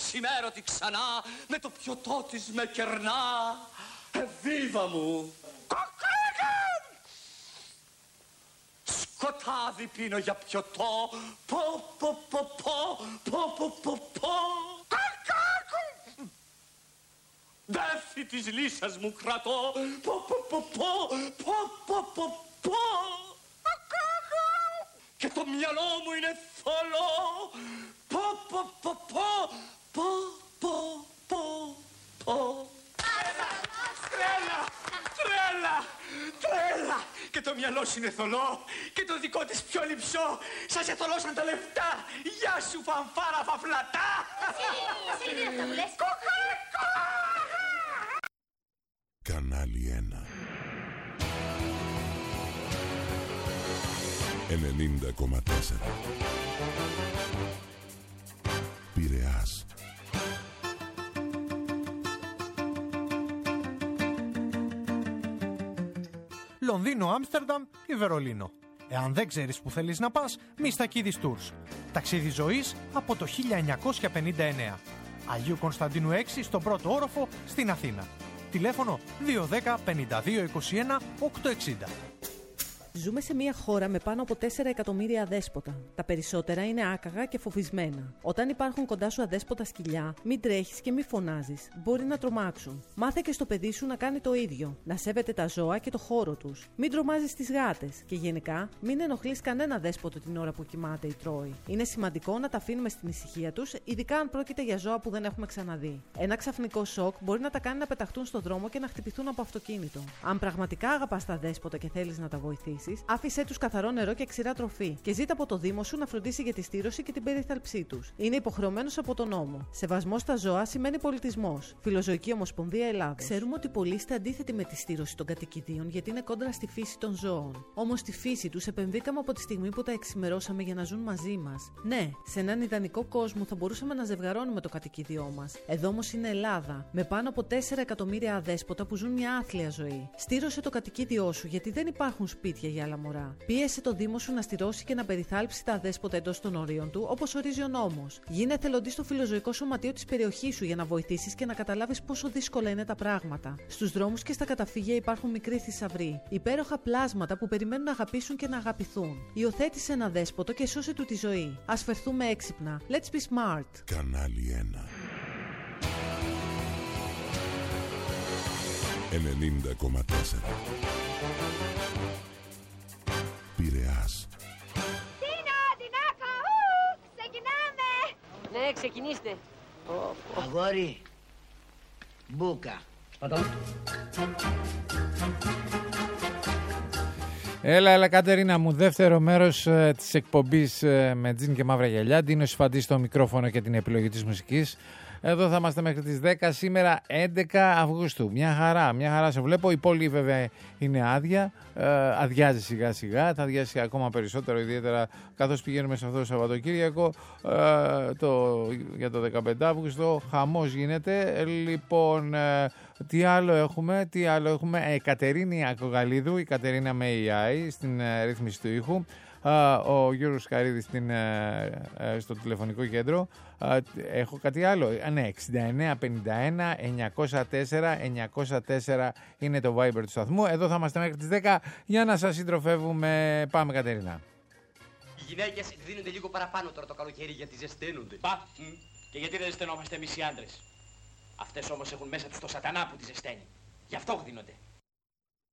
αξιμέρωτη ξανά, με το πιωτό της με κερνά. Εβίβα μου. Σκοτάδι πίνω για πιωτό. Πω, πω, πω, πω, πω, πω, πω, πω. Δέφη της λύσας μου κρατώ. Πω, πω, πω, πω, πω, πω, πω, πω. Και το μυαλό μου είναι θολό. Πω, πω, πω, πω, πω, πω, πω, πω. Τρέλα, τρέλα, τρέλα. Και το μυαλό σου είναι θολό και το δικό της πιο λιψό. Σας εθολώσαν τα λεφτά. Γεια σου φανφάρα φαφλατά. Εσύ τι είναι αυτά που λες? Κανάλι 1 90,4 Πειραιάς. Λονδίνο, Άμστερνταμ ή Βερολίνο. Εάν δεν ξέρεις που θέλεις να πας, Μιστακίδης Tours. Ταξίδι ζωής από το 1959. Αγίου Κωνσταντίνου 6 στον πρώτο όροφο στην Αθήνα. Τηλέφωνο 210 52 21 860. Ζούμε σε μια χώρα με πάνω από 4 εκατομμύρια αδέσποτα. Τα περισσότερα είναι άκαγα και φοβισμένα. Όταν υπάρχουν κοντά σου αδέσποτα σκυλιά, μην τρέχεις και μην φωνάζεις. Μπορεί να τρομάξουν. Μάθε και στο παιδί σου να κάνει το ίδιο. Να σέβεται τα ζώα και το χώρο τους. Μην τρομάζεις τις γάτες. Και γενικά, μην ενοχλείς κανένα δέσποτο την ώρα που κοιμάται ή τρώει. Είναι σημαντικό να τα αφήνουμε στην ησυχία τους, ειδικά αν πρόκειται για ζώα που δεν έχουμε ξαναδεί. Ένα ξαφνικό σοκ μπορεί να τα κάνει να πεταχτούν στο δρόμο και να χτυπηθούν από αυτοκίνητο. Αν πραγματικά αγαπάς τα δέσποτα και θέλεις να τα βοηθήσεις, άφησέ τους καθαρό νερό και ξηρά τροφή και ζήτα από το Δήμο σου να φροντίσει για τη στήρωση και την περίθαλψή τους. Είναι υποχρεωμένος από τον νόμο. Σεβασμός στα ζώα σημαίνει πολιτισμός. Φιλοζωική Ομοσπονδία Ελλάδος. Ξέρουμε ότι πολλοί είστε αντίθετοι με τη στήρωση των κατοικιδίων γιατί είναι κόντρα στη φύση των ζώων. Όμως στη φύση τους επεμβήκαμε από τη στιγμή που τα εξημερώσαμε για να ζουν μαζί μας. Ναι, σε έναν ιδανικό κόσμο θα μπορούσαμε να ζευγαρώνουμε το κατοικίδιό μας. Εδώ όμως είναι Ελλάδα, με πάνω από 4 εκατομμύρια αδέσποτα που ζουν μια άθλια ζωή. Στήρωσε το κατοικίδιό σου γιατί δεν υπάρχουν σπίτια για άλλα μωρά. Πίεσε το Δήμο σου να στηρώσει και να περιθάλψει τα αδέσποτα εντός των ορίων του, όπως ορίζει ο νόμος. Γίνε εθελοντής στο φιλοζωικό σωματείο της περιοχής σου για να βοηθήσεις και να καταλάβεις πόσο δύσκολα είναι τα πράγματα. Στους δρόμους και στα καταφύγια υπάρχουν μικροί θησαυροί. Υπέροχα πλάσματα που περιμένουν να αγαπήσουν και να αγαπηθούν. Υιοθέτησε ένα δέσποτο και σώσε του τη ζωή. Ας φερθούμε έξυπνα. Let's be smart. Κανάλι 1 90,4 Πειραιάς. Τινάκα, ξεκινάμε! Ναι, ξεκινήστε. Αγόρι, μπούκα. Έλα Κατερίνα μου, δεύτερο μέρος της εκπομπής με τζιν και μαύρα γυαλιά. Ντίνο Σφαντή στο μικρόφωνο και την επιλογή της μουσικής. Εδώ θα είμαστε μέχρι τις 10, σήμερα 11 Αυγούστου. Μια χαρά σε βλέπω. Η πόλη βέβαια είναι άδεια, αδειάζει σιγά σιγά, θα αδειάσει ακόμα περισσότερο, ιδιαίτερα καθώς πηγαίνουμε σε αυτό το Σαββατοκύριακο για το 15 Αύγουστο. Χαμός γίνεται. Λοιπόν, τι άλλο έχουμε, Κατερίνη Ακογαλίδου, η Κατερίνα με AI στην ρύθμιση του ήχου. Ο Γιώργος Καρίδης στο τηλεφωνικό κέντρο. Έχω κάτι άλλο. Ναι, 6951 904 είναι το Viber του σταθμού. Εδώ θα είμαστε μέχρι τις 10 για να σας συντροφεύουμε. Πάμε Κατερίνα. Οι γυναίκες δίνονται λίγο παραπάνω τώρα το καλοκαίρι γιατί ζεσταίνονται. Και γιατί δεν ζεσταίνόμαστε εμείς οι άντρες? Αυτές όμως έχουν μέσα τους το σατανά που τις ζεσταίνει. Γι' αυτό δίνονται.